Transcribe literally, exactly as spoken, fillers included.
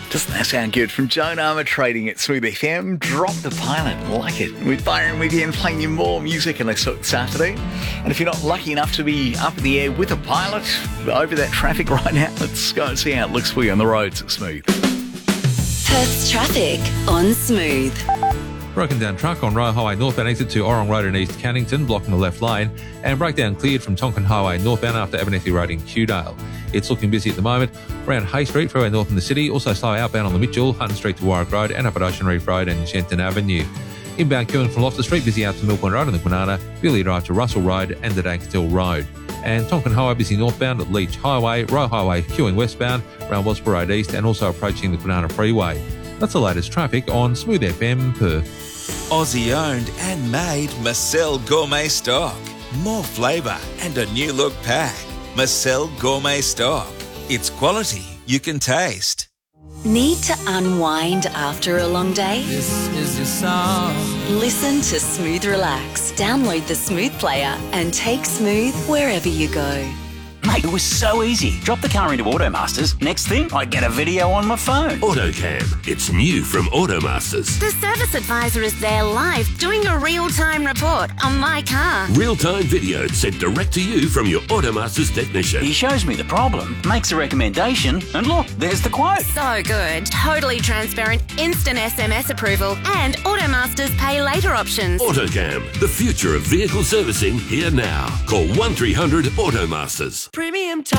Doesn't that sound good? From Joan Armour Trading at Smooth F M. Drop the Pilot. Like it. With Byron with you and playing you more music on this Saturday. And if you're not lucky enough to be up in the air with a pilot over that traffic right now, let's go and see how it looks for you on the roads at Smooth. Perth's traffic on Smooth. Broken down truck on Roe Highway northbound exit to Orong Road in East Cannington, blocking the left lane, and breakdown cleared from Tonkin Highway northbound after Abernethy Road in Kewdale. It's looking busy at the moment around Hay Street, freeway north in the city, also slow outbound on the Mitchell, Hutton Street to Warwick Road, and up at Ocean Reef Road and Shenton Avenue. Inbound queuing from Loftus Street, busy out to Mill Point Road and the Kwinana, Billy Drive to Russell Road and the Dankstil Road. And Tonkin Highway busy northbound at Leach Highway, Roe Highway queuing westbound around Wasper Road East and also approaching the Kwinana Freeway. That's the latest traffic on Smooth F M Perth. Aussie owned and made Marcel Gourmet Stock. More flavour and a new look pack. Marcel Gourmet Stock. It's quality you can taste. Need to unwind after a long day? This is your song. Listen to Smooth Relax. Download the Smooth player and take Smooth wherever you go. Mate, it was so easy. Drop the car into Automasters. Next thing, I get a video on my phone. AutoCam. It's new from Automasters. The service advisor is there live doing a real-time report on my car. Real-time video sent direct to you from your Automasters technician. He shows me the problem, makes a recommendation, and look, there's the quote. So good. Totally transparent, instant S M S approval, and Automasters pay later options. AutoCam. The future of vehicle servicing here now. Call one three hundred Automasters. Premium time.